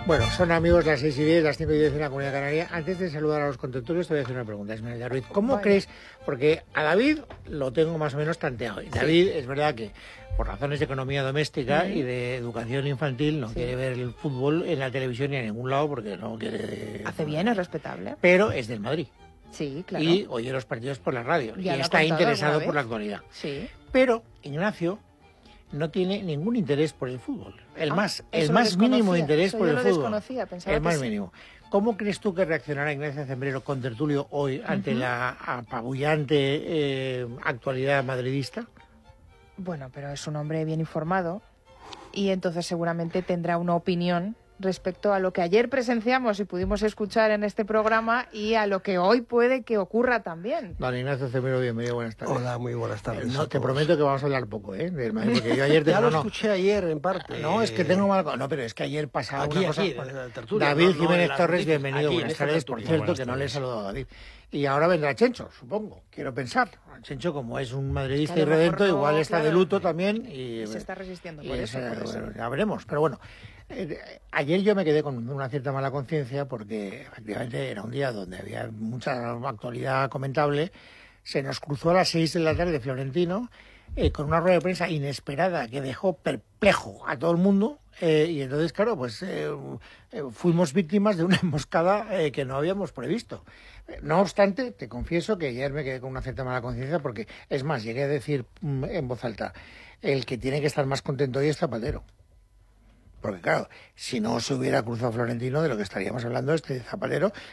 Bueno, son amigos las 6:10, las 5:10 en la Comunidad Canaria. Antes de saludar a los contertulios, te voy a hacer una pregunta, Esmeralda Ruiz. ¿Cómo crees? Porque a David lo tengo más o menos tanteado. Y David, es verdad que por razones de economía doméstica y de educación infantil no quiere ver el fútbol en la televisión ni en ningún lado porque no quiere... Hace bien, es respetable. Pero es del Madrid. Sí, claro. Y oye los partidos por la radio. Ya y lo ha está contado interesado alguna por la vez. actualidad. Sí. Pero Ignacio no tiene ningún interés por el fútbol. El más eso lo mínimo desconocía. interés Eso por yo el lo fútbol. desconocía, pensaba El que más sí. mínimo. ¿Cómo crees tú que reaccionará Ignacio Zembrero con tertulio hoy ante la apabullante actualidad madridista? Bueno, pero es un hombre bien informado y entonces seguramente tendrá una opinión respecto a lo que ayer presenciamos y pudimos escuchar en este programa y a lo que hoy puede que ocurra también. Don Ignacio Zembrero, bienvenido, buenas tardes. Hola, muy buenas tardes. No, a te todos. prometo que vamos a hablar poco, del Madrid, porque yo ayer... Ya lo escuché ayer en parte. No, es que tengo mal... No, pero es que ayer pasaba Aquí, una cosa... en la tertulia, David no Jiménez en la Torres, noticia. bienvenido, Aquí, en buenas esta tardes. Por tertulia. cierto, Buenas que no le he tardes. saludado a David. Y ahora vendrá Chencho, supongo, quiero pensar. Chencho, como es un madridista Que a lo mejor irredento, no, igual está de claro. luto también. Y Se está resistiendo y por eso. bueno, ya veremos. Pero bueno, ayer yo me quedé con una cierta mala conciencia porque efectivamente era un día donde había mucha actualidad comentable. Se nos cruzó a las 6 de la tarde Florentino con una rueda de prensa inesperada que dejó perplejo a todo el mundo. Y entonces, claro, pues fuimos víctimas de una emboscada que no habíamos previsto. No obstante, te confieso que ayer me quedé con una cierta mala conciencia porque, es más, llegué a decir en voz alta, el que tiene que estar más contento hoy es Zapatero. Porque claro, si no se hubiera cruzado Florentino, de lo que estaríamos hablando es de Zapatero